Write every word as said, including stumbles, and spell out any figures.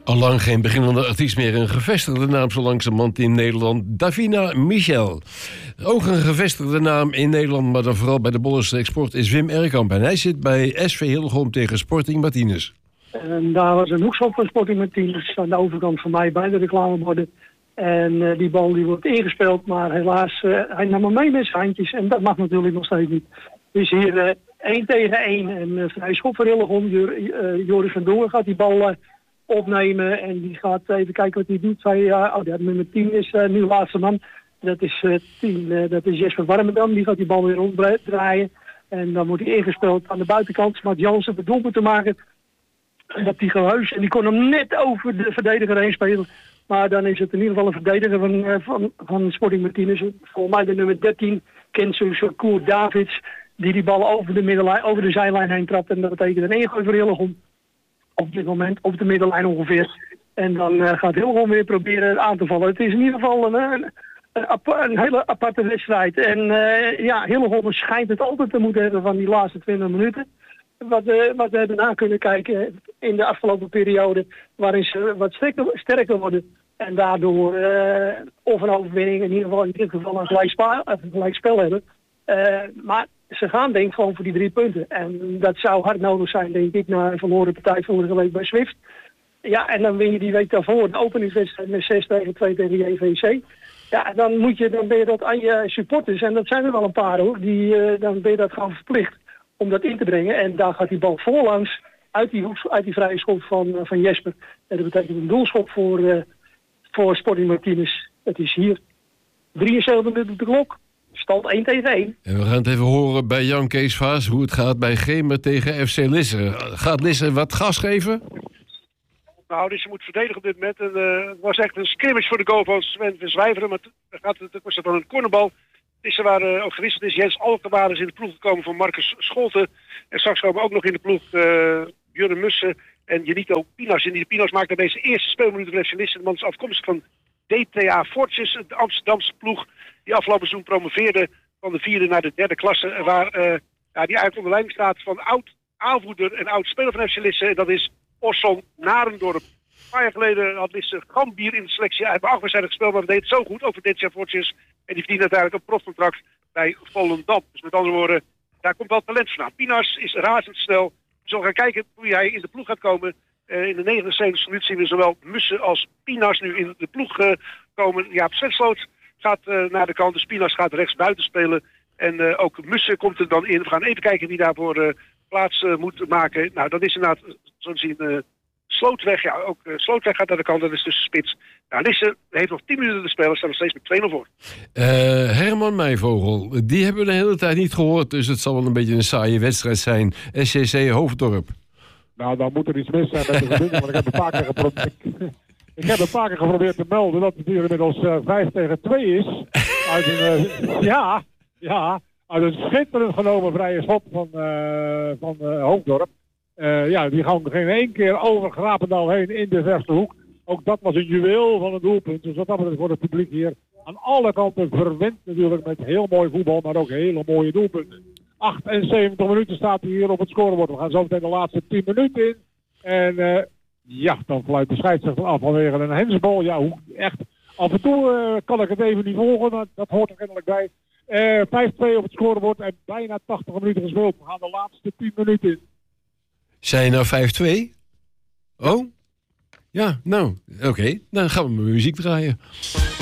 Al lang geen beginnende artiest meer, een gevestigde naam zo langzamerhand in Nederland. Davina Michel. Ook een gevestigde naam in Nederland, maar dan vooral bij de Bollenstreek Sport, is Wim Erkamp. En hij zit bij S V Hillegom tegen Sporting Martinez. En daar was een hoekschop van Sporting Martinez aan de overkant van mij bij de reclameborden. En uh, die bal die wordt ingespeeld, maar helaas, uh, hij nam hem mee met zijn handjes. En dat mag natuurlijk nog steeds niet. Dus hier uh, één tegen één en uh, vrij schop voor Hillegom. Jor, uh, Joris van Doorn gaat die bal uh, opnemen en die gaat even kijken wat hij doet. Zij, uh, oh, ja, nummer tien is uh, nu laatste man. Dat is uh, tien, uh, dat is Jesper Warmerdam. Die gaat die bal weer ronddraaien. En dan wordt hij ingespeeld aan de buitenkant. Smart Jansen de doelpunt te maken. En dat die gehuis. En die kon hem net over de verdediger heen spelen. Maar dan is het in ieder geval een verdediger van, uh, van, van Sporting Martinez. Volgens mij de nummer dertien, Kenzo Koer Davids. Die die bal over de, middenlijn, over de zijlijn heen trapt. En dat betekent een ingooi voor Hillegom. Op dit moment op de middenlijn ongeveer. En dan uh, gaat Hillegom weer proberen aan te vallen. Het is in ieder geval een, een, een, een hele aparte wedstrijd. En uh, ja, Hillegom schijnt het altijd te moeten hebben van die laatste twintig minuten. Wat, uh, wat we hebben na kunnen kijken in de afgelopen periode. Waarin ze wat sterker, sterker worden. En daardoor uh, of een overwinning, in ieder geval in dit geval een gelijkspel, een gelijkspel hebben. Uh, maar ze gaan denk ik gewoon voor die drie punten. En dat zou hard nodig zijn, denk ik, na een verloren partij vorige week bij Zwift. Ja, en dan win je die week daarvoor de openingswedstrijd met zes tegen twee tegen J V C. Ja, dan, moet je, dan ben je dat aan je supporters, en dat zijn er wel een paar hoor, die, uh, dan ben je dat gewoon verplicht om dat in te brengen. En daar gaat die bal voorlangs uit die, hoek, uit die vrije schop van, uh, van Jesper. En dat betekent een doelschop voor, uh, voor Sporting Martinez. Het is hier drieënzeventig minuten op de klok. Stand één tegen één. En we gaan het even horen bij Jan Kees Vaas hoe het gaat bij Gemer tegen F C Lisse. Gaat Lisse wat gas geven? Nou, Lisse moet verdedigen op dit moment. En, uh, het was echt een scrimmage voor de goal van Sven Verzwijveren. Maar het gaat, het was dan een cornerbal. Lisse waar uh, ook gewisseld is. Jens Alkenwaard is in de ploeg gekomen van Marcus Scholten. En straks komen ook nog in de ploeg uh, Björn Mussen en Janito Pinas. En die Pinas maakte deze eerste speelminuten van F C Lisse. De man is afkomstig van D T A Fortjes, de Amsterdamse ploeg die afgelopen seizoen promoveerde van de vierde naar de derde klasse. Waar uh, ja, die eigenlijk onder leiding staat van oud aanvoerder en oud speler van F C Lisse. En dat is Orson Narendorp. Een paar jaar geleden had Lisse Gambier in de selectie. Hij heeft acht wedstrijden gespeeld, maar hij deed het zo goed over D T A Fortjes. En die verdient uiteindelijk een profcontract bij Volendam. Dus met andere woorden, daar komt wel talent vandaan. Pinas is razendsnel. We zullen gaan kijken hoe hij in de ploeg gaat komen. Uh, in de negenenzeventigste minuut zien we zowel Mussen als Pinas nu in de ploeg uh, komen. Jaap Svensloot gaat uh, naar de kant. Dus Pinas gaat rechts buiten spelen. En uh, ook Mussen komt er dan in. We gaan even kijken wie daarvoor uh, plaats uh, moet maken. Nou, dat is inderdaad, zo te zien, uh, Slootweg. Ja, ook uh, Slootweg gaat naar de kant. Dat is tussen spits. Nou, Lisse heeft nog tien minuten te spelen. Staan nog steeds met twee nul voor. Uh, Herman Meijvogel, die hebben we de hele tijd niet gehoord. Dus het zal wel een beetje een saaie wedstrijd zijn. S C C Hoofddorp. Nou, dan moet er iets mis zijn met de verbinding, want ik heb een paar keer geprobeerd. Ik heb een paar keer geprobeerd te melden dat het hier inmiddels uh, vijf tegen twee is. Uit een, uh, ja, ja, uit een schitterend genomen vrije schop van, uh, van uh, Hoofddorp. Uh, ja, die gaan geen één keer over Grapendal heen in de verste hoek. Ook dat was een juweel van een doelpunt. Dus wat dat betreft voor het publiek hier aan alle kanten verwend natuurlijk met heel mooi voetbal, maar ook hele mooie doelpunten. achtenzeventig minuten staat hij hier op het scorebord. We gaan zo meteen de laatste tien minuten in. En uh, ja, dan fluit de scheidsrechter af vanwege een hensbal. Ja, hoe, echt. Af en toe uh, kan ik het even niet volgen. Dat, dat hoort er kennelijk bij. Uh, vijf twee op het scorebord en bijna tachtig minuten gespeeld. We gaan de laatste tien minuten in. Zijn je nou vijf twee? Oh? Ja, nou, oké. Okay. Dan gaan we mijn muziek draaien.